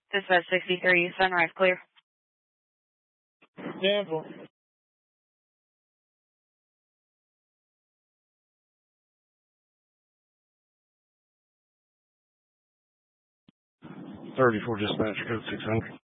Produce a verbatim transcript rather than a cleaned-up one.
Dispatch sixty-three, Sunrise clear. Yeah, thirty-four dispatch code six hundred.